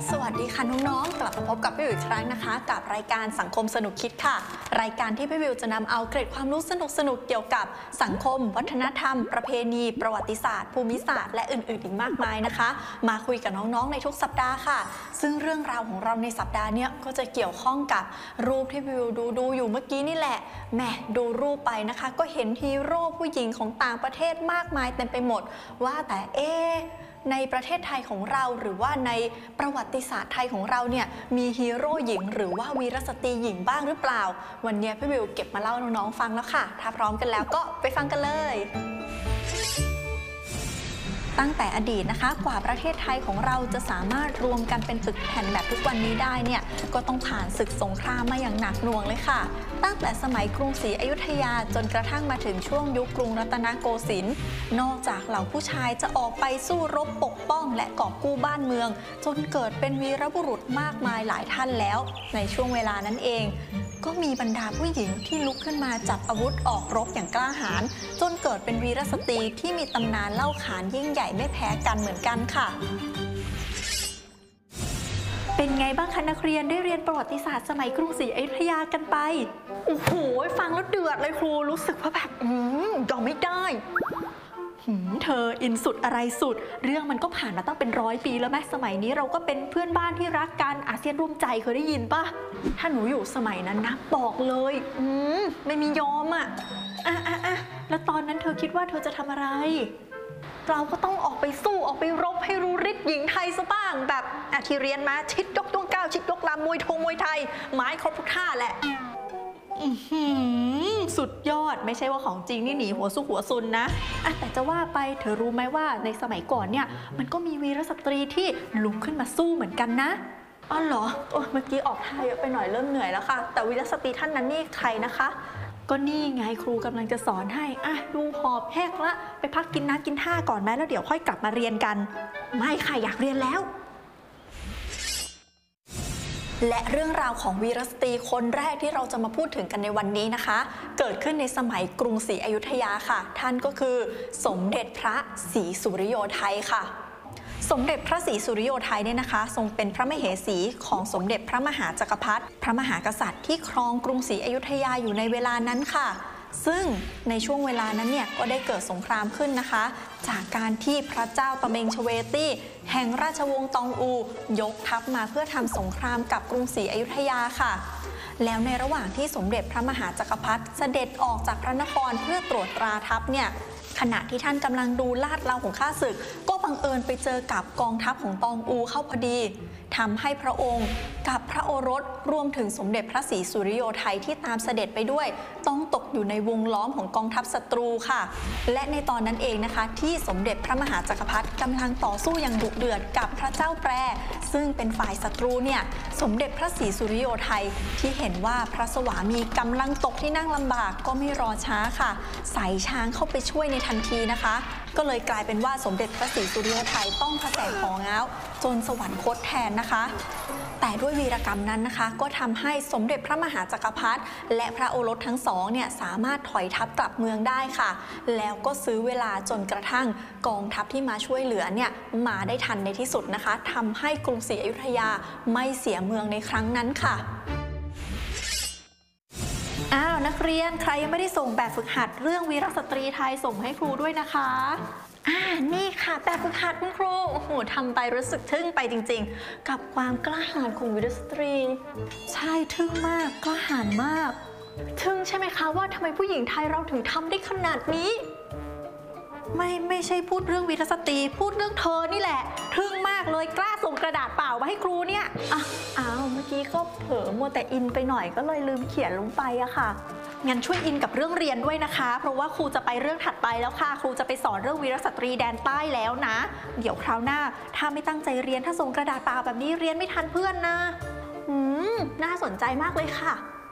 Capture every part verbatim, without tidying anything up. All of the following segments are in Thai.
สวัสดีค่ะน้องๆกลับมาพบกับพี่วิวอีกครั้งนะคะกับรายการสังคมสนุกคิดค่ะรายการที่พี่วิวจะนำเอาเกร็ดความรู้สนุกๆเกี่ยวกับสังคมวัฒนธรรมประเพณีประวัติศาสตร์ภูมิศาสตร์และอื่นๆอีกมากมายนะคะมาคุยกับน้องๆในทุกสัปดาห์ค่ะซึ่งเรื่องราวของเราในสัปดาห์นี้ก็จะเกี่ยวข้องกับรูปที่พี่วิวดูดูอยู่เมื่อกี้นี่แหละแหมดูรูปไปนะคะก็เห็นฮีโร่ผู้หญิงของต่างประเทศมากมายเต็มไปหมดว่าแต่เอ๊ในประเทศไทยของเราหรือว่าในประวัติศาสตร์ไทยของเราเนี่ยมีฮีโร่หญิงหรือว่าวีรสตรีหญิงบ้างหรือเปล่าวันนี้พี่วิวเก็บมาเล่าน้องๆฟังแล้วค่ะถ้าพร้อมกันแล้วก็ไปฟังกันเลยตั้งแต่อดีตนะคะกว่าประเทศไทยของเราจะสามารถรวมกันเป็นปึกแผ่นแบบทุกวันนี้ได้เนี่ยก็ต้องผ่านศึกสงครามมาอย่างหนักหน่วงเลยค่ะตั้งแต่สมัยกรุงศรีอยุธยาจนกระทั่งมาถึงช่วงยุคกรุงรัตนโกสินทร์นอกจากเหล่าผู้ชายจะออกไปสู้รบปกป้องและกอบกู้บ้านเมืองจนเกิดเป็นวีรบุรุษมากมายหลายท่านแล้วในช่วงเวลานั้นเองก็มีบรรดาผู้หญิงที่ลุกขึ้นมาจับอาวุธออกรบอย่างกล้าหาญจนเกิดเป็นวีรสตรีที่มีตำนานเล่าขานยิ่งใหญ่ไม่แพ้กันเหมือนกันค่ะเป็นไงบ้างคะนักเรียนได้เรียนประวัติศาสตร์สมัยกรุงศรีอยุธยากันไปโอ้โหฟังแล้วเดือดเลยครูรู้สึกว่าแบบอืมยอมไม่ได้เธออินสุดอะไรสุดเรื่องมันก็ผ่านมาตั้งเป็นร้อยปีแล้วแม่สมัยนี้เราก็เป็นเพื่อนบ้านที่รักกันอาเซียนร่วมใจเคยได้ยินป่ะถ้าหนูอยู่สมัยนั้นนะบอกเลยอืมไม่มียอมอ่ะอ่ะอ่ะอ่ะแล้วตอนนั้นเธอคิดว่าเธอจะทำอะไรเราก็ต้องออกไปสู้ออกไปรบให้รู้ฤทธิ์หญิงไทยซะบ้างแบบอาที่เรียนมาชิดยกดวงก้าวชิดยกลำมวยทงมวยไทยไม้ครบทุกท่าแหละสุดยอดไม่ใช่ว่าของจริงนี่หนีหัวสู้หัวซุนนะอะแต่จะว่าไปเธอรู้ไหมว่าในสมัยก่อนเนี่ยมันก็มีวีรสตรีที่ลุกขึ้นมาสู้เหมือนกันนะอ๋อเหรอโอ้เมื่อกี้ออกท่าเยอะไปหน่อยเริ่มเหนื่อยแล้วค่ะแต่วีรสตรีท่านนั้นนี่ใครนะคะก็นี่ไงครูกำลังจะสอนให้อ่ะดูหอบแหกละไปพักกินน้ำกินท่าก่อนไหมแล้วเดี๋ยวค่อยกลับมาเรียนกันไม่ค่ะอยากเรียนแล้วและเรื่องราวของวีรสตรีคนแรกที่เราจะมาพูดถึงกันในวันนี้นะคะเกิดขึ้นในสมัยกรุงศรีอยุธยาค่ะท่านก็คือสมเด็จพระศรีสุริโยไทยค่ะสมเด็จพระศรีสุริโยไทยเนี่ยนะคะทรงเป็นพระมเหสีของสมเด็จพระมหาจักรพรรดิพระมหากษัตริย์ที่ครองกรุงศรีอยุธยาอยู่ในเวลานั้นค่ะซึ่งในช่วงเวลานั้นเนี่ยก็ได้เกิดสงครามขึ้นนะคะจากการที่พระเจ้าตะเมงชเวตี้แห่งราชวงศ์ตองอูยกทัพมาเพื่อทำสงครามกับกรุงศรีอยุธยาค่ะแล้วในระหว่างที่สมเด็จพระมหาจักรพรรดิเสด็จออกจากพระนครเพื่อตรวจตราทัพเนี่ยขณะที่ท่านกำลังดูลาดเราของข้าศึกก็บังเอิญไปเจอกับกองทัพของตองอูเข้าพอดีทำให้พระองค์กับพระโอรสรวมถึงสมเด็จพระศรีสุริโยไทยที่ตามเสด็จไปด้วยต้องตกอยู่ในวงล้อมของกองทัพศัตรูค่ะและในตอนนั้นเองนะคะที่สมเด็จพระมหาจักรพรรดิกำลังต่อสู้อย่างดุเดือดกับพระเจ้าแปรซึ่งเป็นฝ่ายศัตรูเนี่ยสมเด็จพระศรีสุริโยไทยที่เห็นว่าพระสวามีกำลังตกที่นั่งลำบากก็ไม่รอช้าค่ะใส่ช้างเข้าไปช่วยในทันทีนะคะก็เลยกลายเป็นว่าสมเด็จพระศรีสุริโยไทยต้องพระแสงของง้าวจนสวรรคตแทนนะคะแต่ด้วยวีรกรรมนั้นนะคะก็ทำให้สมเด็จพระมหาจักรพรรดิและพระโอรสทั้งสองเนี่ยสามารถถอยทัพกลับเมืองได้ค่ะแล้วก็ซื้อเวลาจนกระทั่งกองทัพที่มาช่วยเหลือเนี่ยมาได้ทันในที่สุดนะคะทำให้กรุงศรีอยุธยาไม่เสียเมืองในครั้งนั้นค่ะอ้าวนักเรียนใครยังไม่ได้ส่งแบบฝึกหัดเรื่องวีรสตรีไทยส่งให้ครูด้วยนะคะอ่านี่ค่ะแบบฝึกหัดคุณครูโอ้โหทำไปรู้สึกทึ่งไปจริงๆกับความกล้าหาญของวีรสตรีใช่ทึ่งมากกล้าหาญมากทึ่งใช่ไหมคะว่าทำไมผู้หญิงไทยเราถึงทำได้ขนาดนี้ไม่ไม่ใช่พูดเรื่องวีรสตรีพูดเรื่องเธอนี่แหละทึ่งมากเลยกล้าส่งกระดาษเปล่ามาให้ครูเนี่ยอ่ะอ้าวเมื่อกี้ก็เผลอมัวแต่อินไปหน่อยก็เลยลืมเขียนลงไปอะค่ะงั้นช่วยอินกับเรื่องเรียนด้วยนะคะเพราะว่าครูจะไปเรื่องถัดไปแล้วค่ะครูจะไปสอนเรื่องวีรสตรีแดนใต้แล้วนะเดี๋ยวคราวหน้าถ้าไม่ตั้งใจเรียนถ้าส่งกระดาษเปล่าแบบนี้เรียนไม่ทันเพื่อนนะอืมน่าสนใจมากเลยค่ะ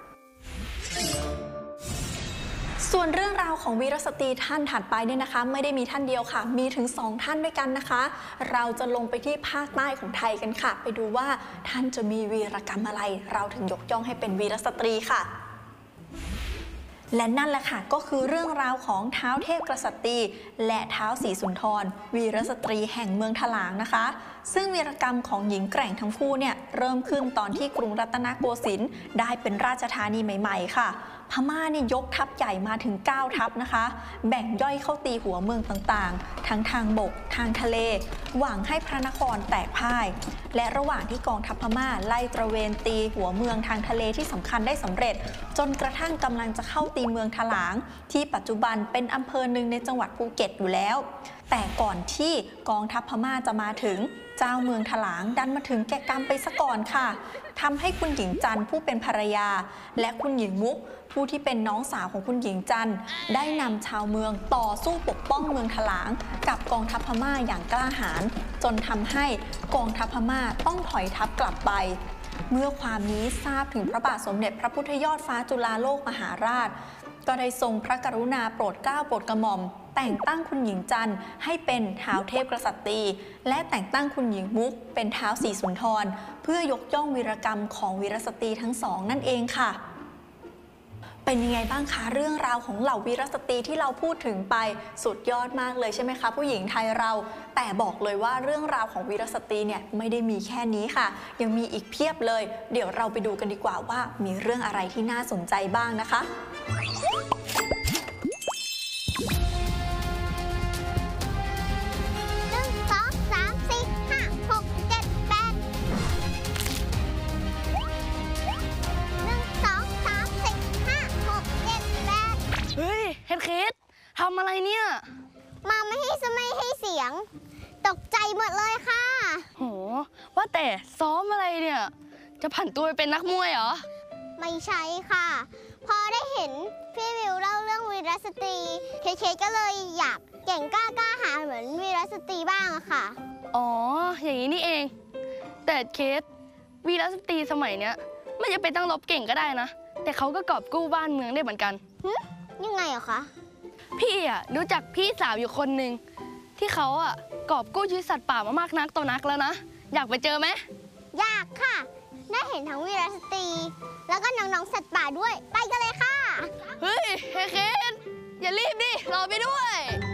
ส่วนเรื่องราวของวีรสตรีท่านถัดไปเนี่ยนะคะไม่ได้มีท่านเดียวค่ะมีถึงสองท่านด้วยกันนะคะเราจะลงไปที่ภาคใต้ของไทยกันค่ะไปดูว่าท่านจะมีวีรกรรมอะไรเราถึงยกย่องให้เป็นวีรสตรีค่ะและนั่นแหละค่ะก็คือเรื่องราวของท้าวเทพกษัตรีและท้าวศรีสุนทรวีรสตรีแห่งเมืองถลางนะคะซึ่งวีรกรรมของหญิงแกร่งทั้งคู่เนี่ยเริ่มขึ้นตอนที่กรุงรัตนโกสินทร์ได้เป็นราชธานีใหม่ๆค่ะพม่านี่ยกทัพใหญ่มาถึงเก้าทัพนะคะแบ่งย่อยเข้าตีหัวเมืองต่างๆทั้งทางบกทางทะเลหวังให้พระนครแตกพ่ายและระหว่างที่กองทัพพม่าไล่ตระเวนตีหัวเมืองทางทะเลที่สำคัญได้สำเร็จจนกระทั่งกำลังจะเข้าตีเมืองถลางที่ปัจจุบันเป็นอำเภอหนึ่งในจังหวัดภูเก็ตอยู่แล้วแต่ก่อนที่กองทัพพม่าจะมาถึงเจ้าเมืองถลางดันมาถึงแก่กรรมไปซะก่อนค่ะทำให้คุณหญิงจันทร์ผู้เป็นภรรยาและคุณหญิงมุกผู้ที่เป็นน้องสาวของคุณหญิงจันทร์ได้นำชาวเมืองต่อสู้ปกป้องเมืองถลางกับกองทัพพม่าอย่างกล้าหาญจนทำให้กองทัพพม่าต้องถอยทัพกลับไปเมื่อความนี้ทราบถึงพระบาทสมเด็จพระพุทธยอดฟ้าจุฬาโลกมหาราชก็ได้ทรงพระกรุณาโปรดเกล้าโปรดกระหม่อมแต่งตั้งคุณหญิงจันทร์ให้เป็นท้าวเทพกษัตรีและแต่งตั้งคุณหญิงมุกเป็นท้าวศรีสุนทรเพื่อยกย่องวีรกรรมของวีรสตรีทั้งสองนั่นเองค่ะเป็นยังไงบ้างคะเรื่องราวของเหล่าวีรสตรีที่เราพูดถึงไปสุดยอดมากเลยใช่ไหมคะผู้หญิงไทยเราแต่บอกเลยว่าเรื่องราวของวีรสตรีเนี่ยไม่ได้มีแค่นี้ค่ะยังมีอีกเพียบเลยเดี๋ยวเราไปดูกันดีกว่าว่ามีเรื่องอะไรที่น่าสนใจบ้างนะคะเฮ้ยเฮดเคสทำอะไรเนี่ยมาไม่ให้สไม่ให้เสียงตกใจหมดเลยค่ะโหว่าแต่ซ้อมอะไรเนี่ยจะผันตัวไปเป็นนักมวยเหรอไม่ใช่ค่ะพอได้เห็นพี่วิวเล่าเรื่องวีรสตรีเคเคก็เลยอยากเก่งกล้ากล้าหาญเหมือนวีรสตรีบ้างอะค่ะอ๋ออย่างนี้นี่เองแต่เคสวีรสตรีสมัยเนี้ยไม่จะเป็นต้องรบเก่งก็ได้นะแต่เขาก็กอบกู้บ้านเมืองได้เหมือนกันยังไงเหรอคะพี่อ่ะรู้จักพี่สาวอยู่คนหนึ่งที่เขาอ่ะกอบกู้ชีวิตสัตว์ป่ามามากนักต่อนักแล้วนะอยากไปเจอไหมอยากค่ะได้เห็นทั้งวีรสตรีแล้วก็น้องๆสัตว์ป่าด้วยไปกันเลยค่ะเฮ้ยเฮเคนอย่ารีบดิรอไปด้วย